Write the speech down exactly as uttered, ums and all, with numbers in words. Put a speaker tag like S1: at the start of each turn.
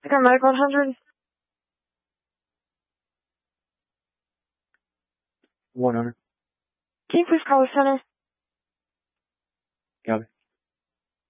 S1: I got medical one hundred.
S2: one hundred.
S1: Can you please call the center?
S2: Copy.